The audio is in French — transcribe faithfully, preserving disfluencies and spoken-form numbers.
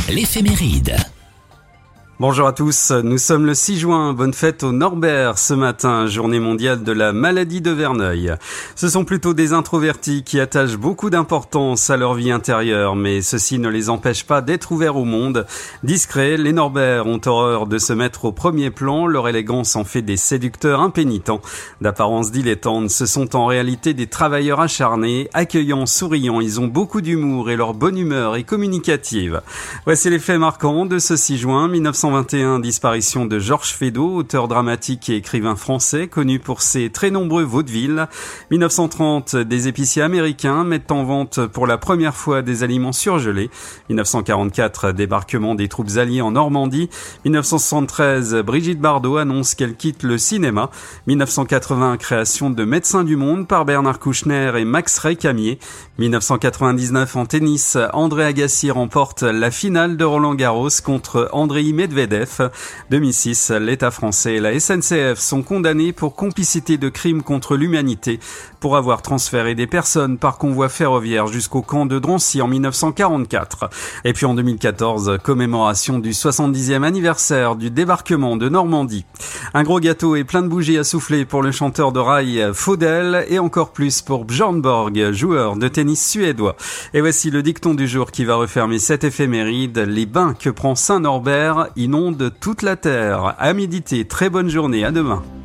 L'éphéméride. Bonjour à tous, nous sommes le six juin, bonne fête au Norbert ce matin, journée mondiale de la maladie de Verneuil. Ce sont plutôt des introvertis qui attachent beaucoup d'importance à leur vie intérieure, mais ceci ne les empêche pas d'être ouverts au monde. Discrets, les Norberts ont horreur de se mettre au premier plan, leur élégance en fait des séducteurs impénitents. D'apparence dilettante, ce sont en réalité des travailleurs acharnés, accueillants, souriants, ils ont beaucoup d'humour et leur bonne humeur est communicative. Voici les faits marquants de ce six juin mille neuf cent vingt et un, disparition de Georges Feydeau, auteur dramatique et écrivain français, connu pour ses très nombreux vaudevilles. mille neuf cent trente, des épiciers américains mettent en vente pour la première fois des aliments surgelés. mille neuf cent quarante-quatre, débarquement des troupes alliées en Normandie. mille neuf cent soixante-treize, Brigitte Bardot annonce qu'elle quitte le cinéma. mille neuf cent quatre-vingts, création de Médecins du Monde par Bernard Kouchner et Max Récamier. mille neuf cent quatre-vingt-dix-neuf, en tennis, André Agassi remporte la finale de Roland-Garros contre Andrei Medvedev. deux mille six, l'État français et la S N C F sont condamnés pour complicité de crimes contre l'humanité pour avoir transféré des personnes par convoi ferroviaire jusqu'au camp de Drancy en mille neuf cent quarante-quatre. Et puis en deux mille quatorze, commémoration du soixante-dixième anniversaire du débarquement de Normandie. Un gros gâteau et plein de bougies à souffler pour le chanteur de rail Faudel et encore plus pour Björn Borg, joueur de tennis suédois. Et voici le dicton du jour qui va refermer cette éphéméride. Les bains que prend Saint-Norbert inondent toute la terre. À méditer, très bonne journée, à demain.